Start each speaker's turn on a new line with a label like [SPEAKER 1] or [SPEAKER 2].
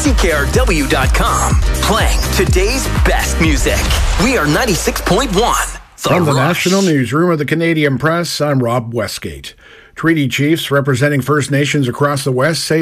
[SPEAKER 1] CKRW.com. Playing today's best music. We are 96.1.
[SPEAKER 2] From the National Newsroom of the Canadian Press, I'm Rob Westgate. Treaty chiefs representing First Nations across the West say